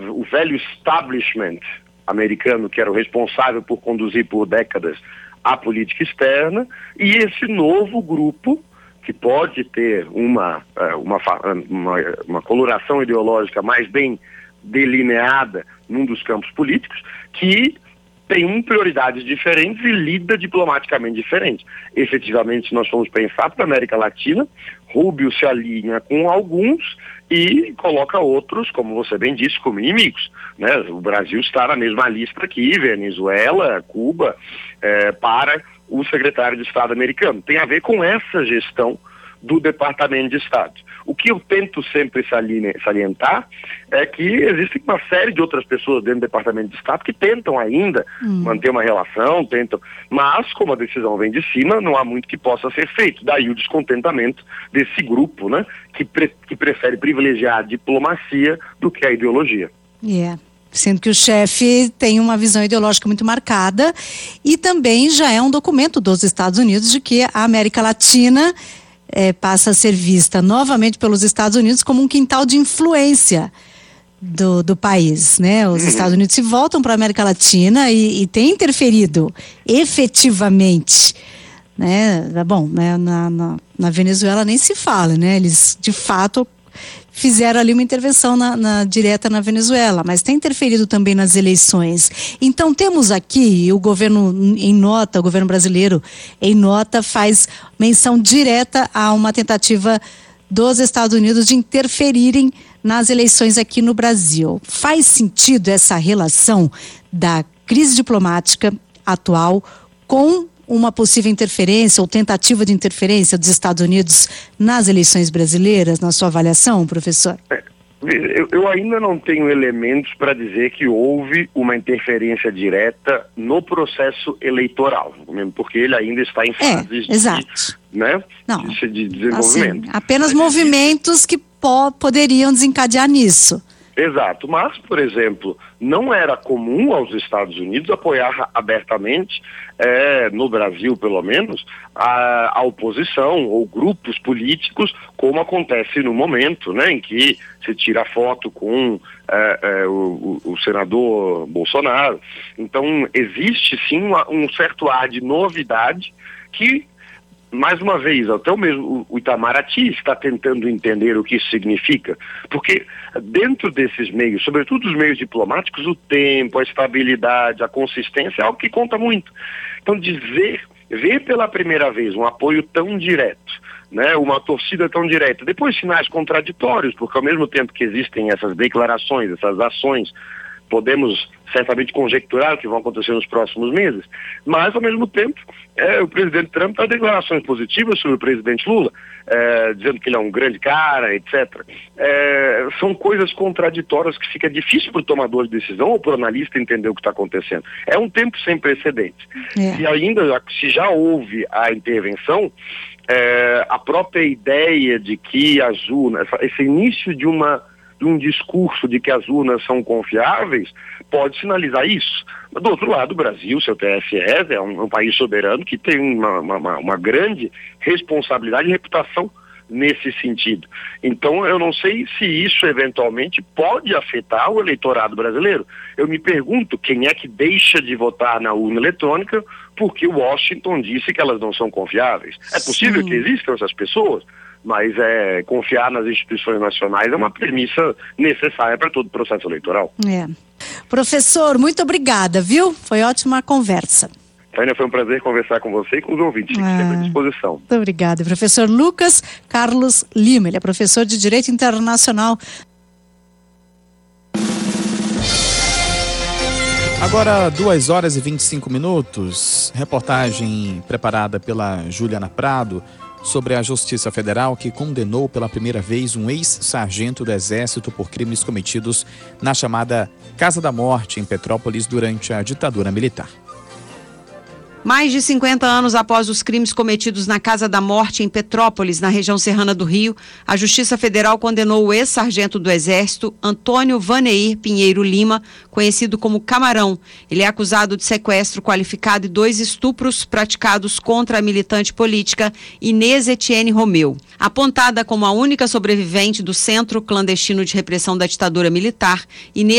o velho establishment americano, que era o responsável por conduzir por décadas a política externa, e esse novo grupo, que pode ter uma coloração ideológica mais bem delineada num dos campos políticos, que tem prioridades diferentes e lida diplomaticamente diferente. Efetivamente, se nós formos pensar para a América Latina, Rubio se alinha com alguns e coloca outros, como você bem disse, como inimigos, né? O Brasil está na mesma lista aqui, Venezuela, Cuba, para o secretário de Estado americano. Tem a ver com essa gestão do Departamento de Estado. O que eu tento sempre salientar é que existem uma série de outras pessoas dentro do Departamento de Estado que tentam ainda manter uma relação, mas como a decisão vem de cima, não há muito que possa ser feito. Daí o descontentamento desse grupo, né, que prefere privilegiar a diplomacia do que a ideologia. Sendo que o chefe tem uma visão ideológica muito marcada e também já é um documento dos Estados Unidos de que a América Latina passa a ser vista novamente pelos Estados Unidos como um quintal de influência do país, né? Os Estados Unidos se voltam para a América Latina e têm interferido efetivamente, né? Bom, né? Na Venezuela nem se fala, né? Eles de fato fizeram ali uma intervenção direta na Venezuela, mas tem interferido também nas eleições. Então temos aqui o governo o governo brasileiro em nota faz menção direta a uma tentativa dos Estados Unidos de interferirem nas eleições aqui no Brasil. Faz sentido essa relação da crise diplomática atual com uma possível interferência ou tentativa de interferência dos Estados Unidos nas eleições brasileiras, na sua avaliação, professor? Eu ainda não tenho elementos para dizer que houve uma interferência direta no processo eleitoral, mesmo porque ele ainda está em fases de desenvolvimento. Assim, apenas movimentos que poderiam desencadear nisso. Exato, mas, por exemplo, não era comum aos Estados Unidos apoiar abertamente, no Brasil pelo menos, a oposição ou grupos políticos, como acontece no momento, né, em que se tira foto com o senador Bolsonaro. Então, existe sim um certo ar de novidade que, mais uma vez, até o mesmo o Itamaraty está tentando entender o que isso significa, porque dentro desses meios, sobretudo os meios diplomáticos, o tempo, a estabilidade, a consistência é algo que conta muito. Então, ver pela primeira vez um apoio tão direto, né, uma torcida tão direta, depois sinais contraditórios, porque ao mesmo tempo que existem essas declarações, essas ações, podemos certamente conjecturar o que vão acontecer nos próximos meses, mas ao mesmo tempo o presidente Trump dá declarações positivas sobre o presidente Lula, dizendo que ele é um grande cara, etc. São coisas contraditórias que fica difícil para o tomador de decisão ou para o analista entender o que está acontecendo. É um tempo sem precedentes. Se já houve a intervenção, a própria ideia de que as urnas, esse início de um discurso de que as urnas são confiáveis, pode sinalizar isso. Do outro lado, o Brasil, seu TSE, é um país soberano que tem uma grande responsabilidade e reputação nesse sentido. Então, eu não sei se isso eventualmente pode afetar o eleitorado brasileiro. Eu me pergunto quem é que deixa de votar na urna eletrônica porque Washington disse que elas não são confiáveis. É possível que existam essas pessoas, mas confiar nas instituições nacionais é uma premissa necessária para todo o processo eleitoral. Professor, muito obrigada, viu? Foi ótima a conversa. Tânia, foi um prazer conversar com você e com os ouvintes, sempre à disposição. Muito obrigada. Professor Lucas Carlos Lima, ele é professor de Direito Internacional. Agora, 2h25, reportagem preparada pela Juliana Prado sobre a Justiça Federal que condenou pela primeira vez um ex-sargento do Exército por crimes cometidos na chamada Casa da Morte, em Petrópolis, durante a ditadura militar. Mais de 50 anos após os crimes cometidos na Casa da Morte, em Petrópolis, na região serrana do Rio, a Justiça Federal condenou o ex-sargento do Exército, Antônio Vaneir Pinheiro Lima, conhecido como Camarão. Ele é acusado de sequestro qualificado e 2 estupros praticados contra a militante política Inês Etienne Romeu. Apontada como a única sobrevivente do Centro Clandestino de Repressão da Ditadura Militar, Inês